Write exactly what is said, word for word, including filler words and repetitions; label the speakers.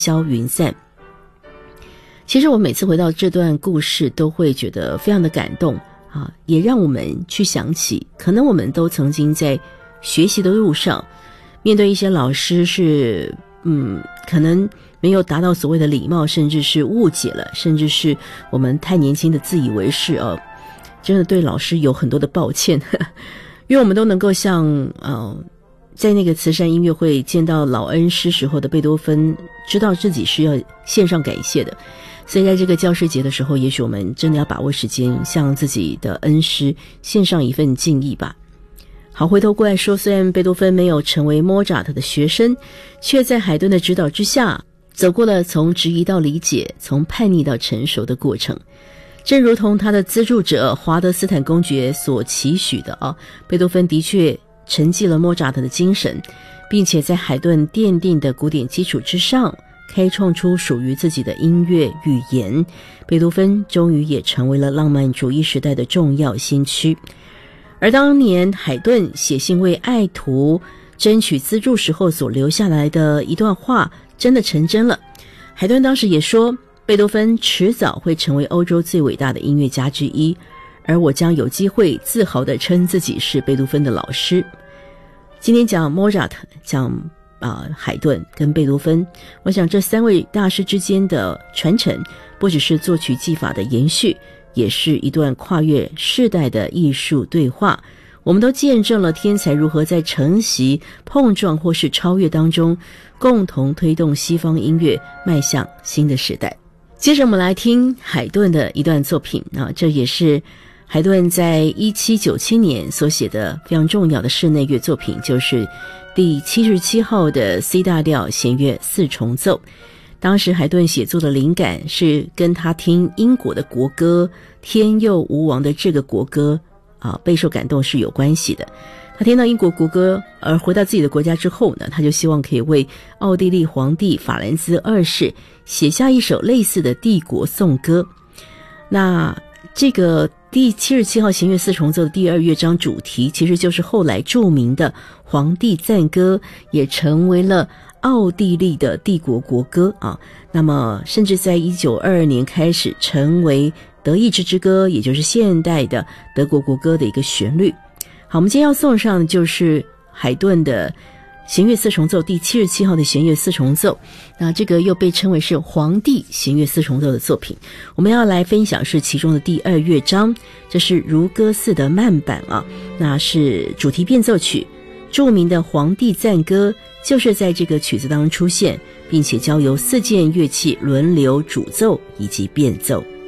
Speaker 1: 消云散。其实我每次回到这段故事都会觉得非常的感动啊，也让我们去想起，可能我们都曾经在学习的路上，面对一些老师是嗯，可能没有达到所谓的礼貌，甚至是误解了，甚至是我们太年轻的自以为是哦，真的对老师有很多的抱歉，呵呵，因为我们都能够像呃，在那个慈善音乐会见到老恩师时候的贝多芬，知道自己是要献上感谢的，所以在这个教师节的时候，也许我们真的要把握时间，向自己的恩师献上一份敬意吧。好，回头过来说，虽然贝多芬没有成为莫扎特的学生，却在海顿的指导之下，走过了从质疑到理解，从叛逆到成熟的过程。正如同他的资助者华德斯坦公爵所期许的啊，贝多芬的确承继了莫扎特的精神，并且在海顿奠定的古典基础之上，开创出属于自己的音乐语言。贝多芬终于也成为了浪漫主义时代的重要先驱。而当年海顿写信为爱徒争取资助时候所留下来的一段话真的成真了。海顿当时也说，贝多芬迟早会成为欧洲最伟大的音乐家之一，而我将有机会自豪地称自己是贝多芬的老师。今天讲莫扎特，讲啊、呃、海顿跟贝多芬，我想这三位大师之间的传承，不只是作曲技法的延续，也是一段跨越世代的艺术对话。我们都见证了天才如何在承袭、碰撞或是超越当中，共同推动西方音乐迈向新的时代。接着我们来听海顿的一段作品啊，这也是海顿在一七九七年所写的非常重要的室内乐作品，就是第七十七号的 C 大调弦乐四重奏。当时海顿写作的灵感是跟他听英国的国歌天佑吾王的这个国歌啊备受感动是有关系的。他听到英国国歌而回到自己的国家之后呢，他就希望可以为奥地利皇帝法兰兹二世写下一首类似的帝国颂歌。那这个第七十七号弦乐四重奏的第二乐章主题其实就是后来著名的皇帝赞歌，也成为了奥地利的帝国国歌啊。那么甚至在一九二二年开始成为德意志之歌，也就是现代的德国国歌的一个旋律。好，我们今天要送上的就是海顿的弦乐四重奏第七十七号的弦乐四重奏，那这个又被称为是皇帝弦乐四重奏的作品。我们要来分享是其中的第二乐章，这是如歌似的慢板啊，那是主题变奏曲，著名的皇帝赞歌就是在这个曲子当中出现，并且交由四件乐器轮流主奏以及变奏。